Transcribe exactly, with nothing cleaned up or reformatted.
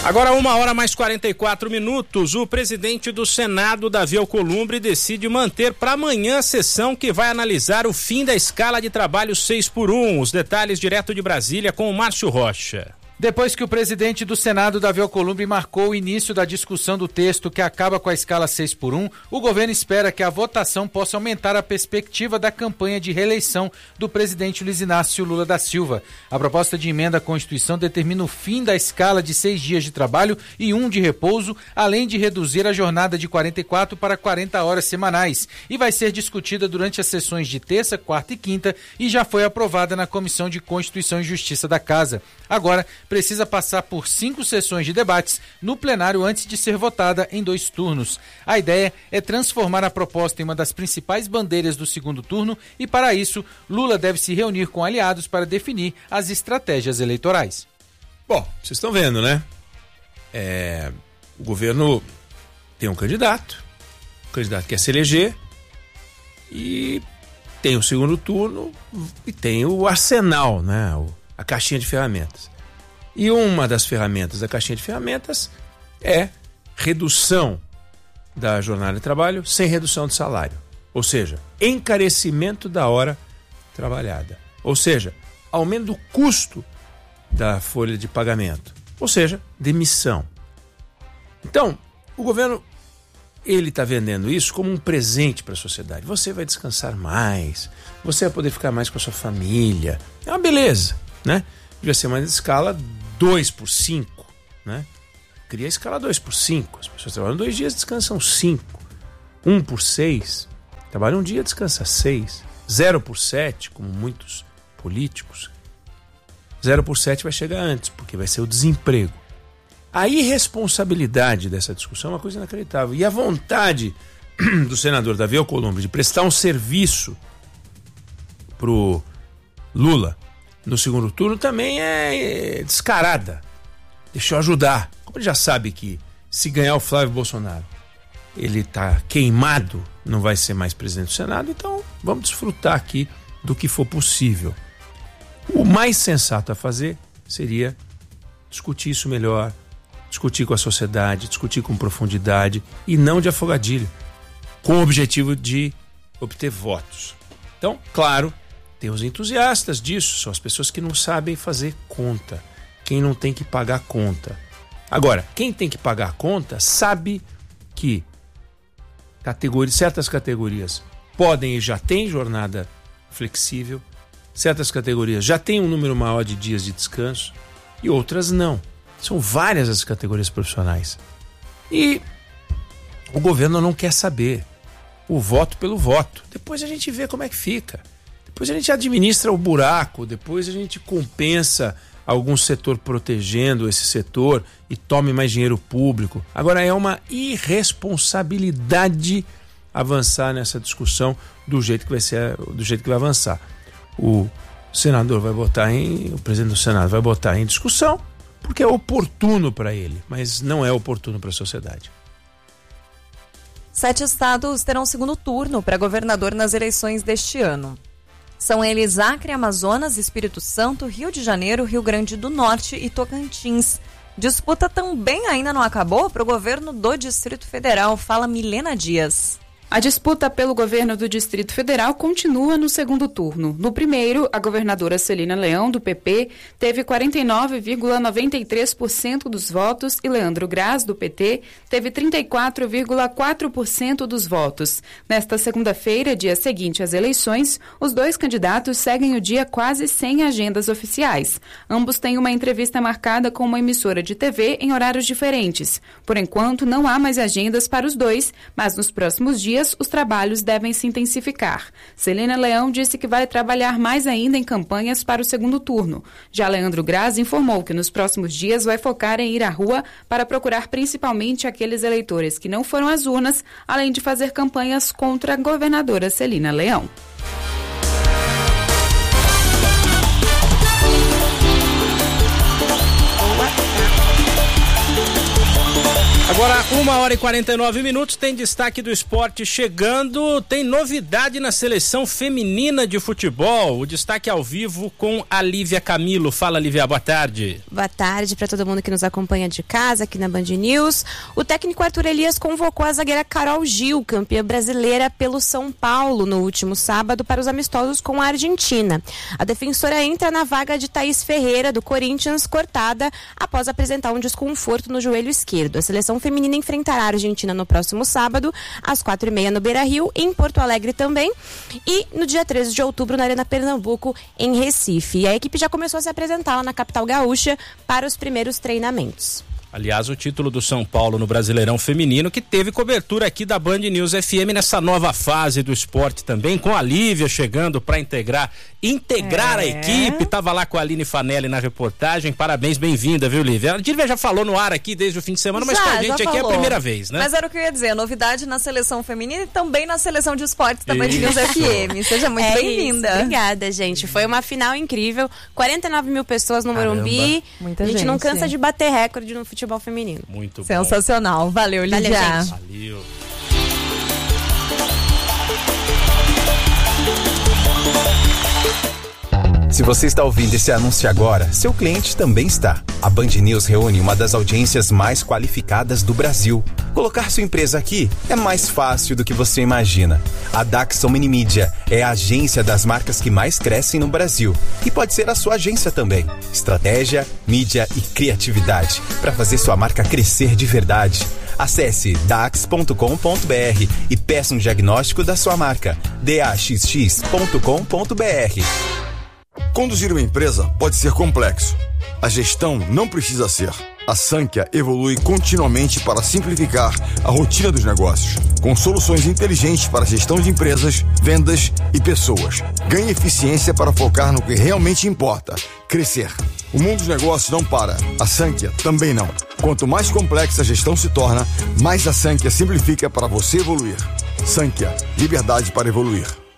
Agora uma hora mais quarenta e quatro minutos, o presidente do Senado, Davi Alcolumbre, decide manter para amanhã a sessão que vai analisar o fim da escala de trabalho seis por um. Os detalhes direto de Brasília com o Márcio Rocha. Depois que o presidente do Senado, Davi Alcolumbre, marcou o início da discussão do texto que acaba com a escala seis por um, o governo espera que a votação possa aumentar a perspectiva da campanha de reeleição do presidente Luiz Inácio Lula da Silva. A proposta de emenda à Constituição determina o fim da escala de seis dias de trabalho e um de repouso, além de reduzir a jornada de quarenta e quatro para quarenta horas semanais, e vai ser discutida durante as sessões de terça, quarta e quinta e já foi aprovada na Comissão de Constituição e Justiça da Casa. Agora, precisa passar por cinco sessões de debates no plenário antes de ser votada em dois turnos. A ideia é transformar a proposta em uma das principais bandeiras do segundo turno e, para isso, Lula deve se reunir com aliados para definir as estratégias eleitorais. Bom, vocês estão vendo, né? É, o governo tem um candidato, o candidato quer se eleger e tem o segundo turno e tem o arsenal, né? O, a caixinha de ferramentas. E uma das ferramentas da caixinha de ferramentas é redução da jornada de trabalho sem redução de salário. Ou seja, encarecimento da hora trabalhada. Ou seja, aumento do custo da folha de pagamento. Ou seja, demissão. Então, o governo ele está vendendo isso como um presente para a sociedade. Você vai descansar mais, você vai poder ficar mais com a sua família. É uma beleza, né? Devia ser uma escala dois por cinco, né? Cria a escala dois por cinco. As pessoas trabalham dois dias, descansam cinco. um por seis, trabalha um dia, descansa seis. zero por sete, como muitos políticos. zero por sete vai chegar antes, porque vai ser o desemprego. A irresponsabilidade dessa discussão é uma coisa inacreditável. E a vontade do senador Davi Alcolumbre de prestar um serviço pro Lula no segundo turno também é descarada. Deixa eu ajudar. Como ele já sabe que se ganhar o Flávio Bolsonaro, ele está queimado, não vai ser mais presidente do Senado, então vamos desfrutar aqui do que for possível. O mais sensato a fazer seria discutir isso melhor, discutir com a sociedade, discutir com profundidade e não de afogadilho, com o objetivo de obter votos. Então, claro, tem os entusiastas disso, são as pessoas que não sabem fazer conta, quem não tem que pagar conta. Agora, quem tem que pagar conta sabe que categorias, certas categorias podem e já têm jornada flexível, certas categorias já têm um número maior de dias de descanso e outras não. São várias as categorias profissionais. E o governo não quer saber. O voto pelo voto. Depois a gente vê como é que fica. Depois a gente administra o buraco, depois a gente compensa algum setor protegendo esse setor e tome mais dinheiro público. Agora é uma irresponsabilidade avançar nessa discussão do jeito que vai ser, do jeito que vai avançar. O senador vai botar em, o presidente do Senado vai botar em discussão porque é oportuno para ele, mas não é oportuno para a sociedade. Sete estados terão segundo turno para governador nas eleições deste ano. São eles Acre, Amazonas, Espírito Santo, Rio de Janeiro, Rio Grande do Norte e Tocantins. Disputa também ainda não acabou para o governo do Distrito Federal. Fala Milena Dias. A disputa pelo governo do Distrito Federal continua no segundo turno. No primeiro, a governadora Celina Leão, do P P, teve quarenta e nove vírgula noventa e três por cento dos votos e Leandro Graz, do P T, teve trinta e quatro vírgula quatro por cento dos votos. Nesta segunda-feira, dia seguinte às eleições, os dois candidatos seguem o dia quase sem agendas oficiais. Ambos têm uma entrevista marcada com uma emissora de T V em horários diferentes. Por enquanto, não há mais agendas para os dois, mas nos próximos dias os trabalhos devem se intensificar. Celina Leão disse que vai trabalhar mais ainda em campanhas para o segundo turno. Já Leandro Graz informou que nos próximos dias vai focar em ir à rua para procurar principalmente aqueles eleitores que não foram às urnas, além de fazer campanhas contra a governadora Celina Leão. Agora, uma hora e quarenta e nove minutos, tem destaque do esporte chegando, tem novidade na seleção feminina de futebol, o destaque ao vivo com a Lívia Camilo. Fala, Lívia, boa tarde. Boa tarde para todo mundo que nos acompanha de casa, aqui na Band News. O técnico Arthur Elias convocou a zagueira Carol Gil, campeã brasileira pelo São Paulo, no último sábado, para os amistosos com a Argentina. A defensora entra na vaga de Thaís Ferreira, do Corinthians, cortada após apresentar um desconforto no joelho esquerdo. A seleção feminina enfrentará a Argentina no próximo sábado, às quatro e meia no Beira-Rio, em Porto Alegre também, e no dia treze de outubro na Arena Pernambuco, em Recife. E a equipe já começou a se apresentar lá na capital gaúcha para os primeiros treinamentos. Aliás, o título do São Paulo no Brasileirão Feminino, que teve cobertura aqui da Band News F M nessa nova fase do esporte também, com a Lívia chegando para integrar, integrar é. a equipe. Tava lá com a Aline Fanelli na reportagem. Parabéns, bem-vinda, viu, Lívia? A Lívia já falou no ar aqui desde o fim de semana, mas já, com a gente aqui é a primeira vez, né? Mas era o que eu ia dizer, novidade na seleção feminina e também na seleção de esportes da Band News F M. Seja muito é bem-vinda. Isso. Obrigada, gente. Foi uma final incrível. quarenta e nove mil pessoas no Caramba. Morumbi. Muita a gente, gente não cansa de bater recorde no futebol feminino. Muito sensacional. bom. Valeu, Lívia. Valeu, gente. Valeu. Se você está ouvindo esse anúncio agora, seu cliente também está. A Band News reúne uma das audiências mais qualificadas do Brasil. Colocar sua empresa aqui é mais fácil do que você imagina. A Daxon Minimídia é a agência das marcas que mais crescem no Brasil. E pode ser a sua agência também. Estratégia, mídia e criatividade para fazer sua marca crescer de verdade. Acesse dax ponto com ponto b r e peça um diagnóstico da sua marca. d a x x ponto com ponto b r. Conduzir uma empresa pode ser complexo. A gestão não precisa ser. A Sankhya evolui continuamente para simplificar a rotina dos negócios, com soluções inteligentes para a gestão de empresas, vendas e pessoas. Ganhe eficiência para focar no que realmente importa: crescer. O mundo dos negócios não para. A Sankhya também não. Quanto mais complexa a gestão se torna, mais a Sankhya simplifica para você evoluir. Sankhya, liberdade para evoluir.